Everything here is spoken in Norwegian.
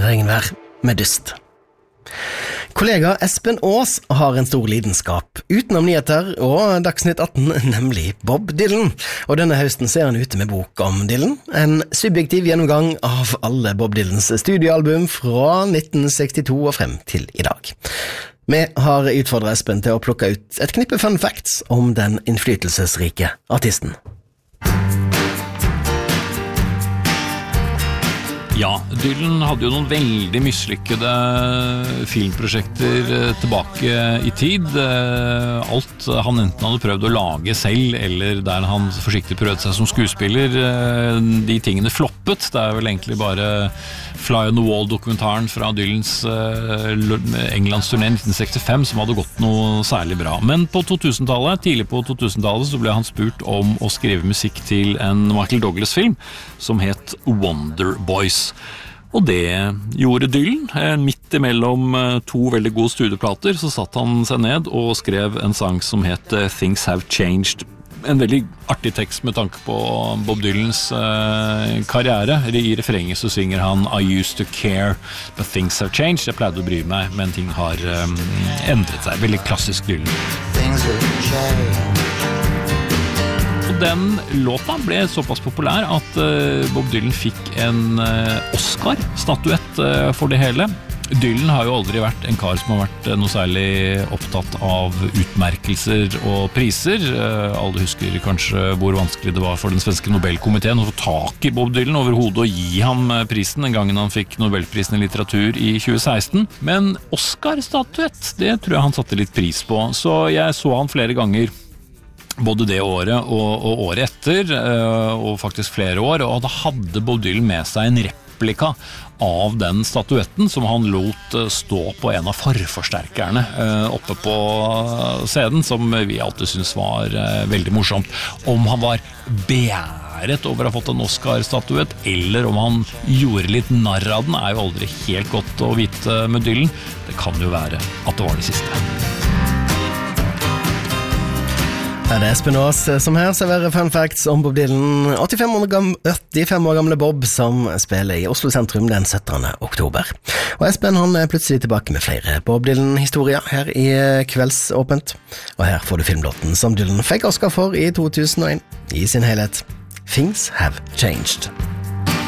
regnvær med dyst. Kollega Espen Aas har en stor lidenskap utenom nyheter og Dagsnytt 18, nemlig Bob Dylan. Og denne høsten ser han ute med bok om Dylan, en subjektiv gjennomgang av alle Bob Dylans studioalbum fra 1962 og frem til i dag. Vi har utfordret Espen til å plukke ut et knippe fun facts om den innflytelsesrike artisten. Ja, Dylan hadde jo noen veldig mislykkede filmprosjekter tilbake i tid. Alt han enten hadde prøvd å lage selv, eller der han forsiktig prøvde seg som skuespiller, de tingene floppet. Det er vel egentlig bare Fly on the Wall-dokumentaren fra Dylans Englandsturné 1965 som hadde gått noe særlig bra. Men på 2000-tallet, tidlig på 2000-tallet, så ble han spurt om å skrive musikk til en Michael Douglas-film som het Wonder Boys. Og det gjorde Dylan. Midt imellom to veldig gode studieplater så satt han seg ned og skrev en sang som het Things Have Changed. En veldig artig tekst med tanke på Bob Dylans karriere. I refrenget så synger han I used to care, but things have changed. Jeg pleide å bry meg, men ting har endret seg. Veldig klassisk Dylan. Things have changed. Og den låta ble såpass populær at Bob Dylan fikk en Oscar-statuett for det hele. Dylan har jo aldri vært en kar som har vært noe særlig opptatt av utmerkelser og priser. Alle husker kanskje hvor vanskelig det var for den svenske Nobelkomiteen å få tak i Bob Dylan overhodet og gi ham prisen den gangen han fikk Nobelprisen i litteratur i 2016. Men Oscar-statuett, det tror jeg han satte litt pris på. Så jeg så han flere ganger både det året og året etter, og faktisk flere år, og da hadde Bob Dylan med seg en replika av den statuetten som han lot stå på en av forforsterkerne oppe på scenen, som vi alltid synes var veldig morsomt. Om han var beæret over å ha fått en Oscar-statuett, eller om han gjorde litt narr av den, er jo aldri helt godt å vite med Dylan. Det kan jo være at det var det siste. Det Espen Aas som her serverer fun facts om Bob Dylan, 85 år gamle Bob som spiller i Oslo sentrum den 17. oktober. Og Espen han plutselig tilbake med flere Bob Dylan-historier her i Kveldsåpent. Og her får du filmlåten som Dylan fikk Oscar for i 2001 i sin helhet. Things Have Changed.